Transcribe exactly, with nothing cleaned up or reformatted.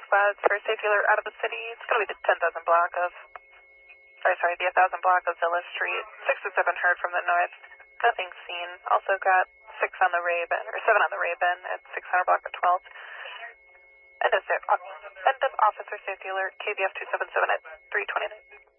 clouds for safety alert out of the city. It's going to be the ten thousand block of, sorry, sorry, the one thousand block of Zilla Street. six or seven heard from the north. Nothing seen. Also got six on the Raven, or seven on the Raven at six hundred block of twelve. End of, end of officer safety alert, K B F two seven seven at three twenty-nine.